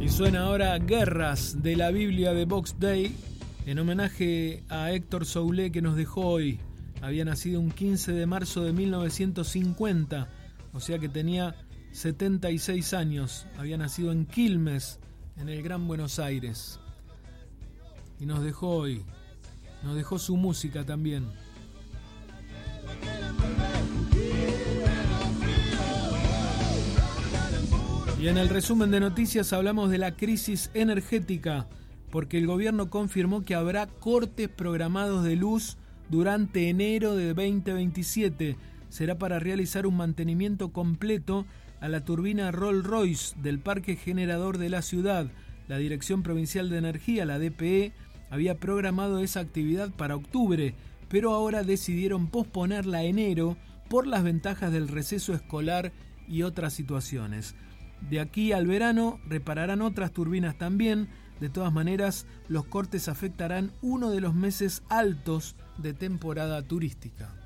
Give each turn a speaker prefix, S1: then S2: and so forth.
S1: Y suena ahora Guerras de la Biblia de Box Day, en homenaje a Héctor Soule, que nos dejó hoy. Había nacido un 15 de marzo de 1950, o sea que tenía 76 años. Había nacido en Quilmes, en el Gran Buenos Aires. Y nos dejó hoy. Nos dejó su música también. Y en el resumen de noticias hablamos de la crisis energética, porque el gobierno confirmó que habrá cortes programados de luz durante enero de 2027. Será para realizar un mantenimiento completo a la turbina Rolls-Royce del parque generador de la ciudad. La Dirección Provincial de Energía, la DPE, había programado esa actividad para octubre, pero ahora decidieron posponerla a enero por las ventajas del receso escolar y otras situaciones. De aquí al verano repararán otras turbinas también. De todas maneras, los cortes afectarán uno de los meses altos de temporada turística.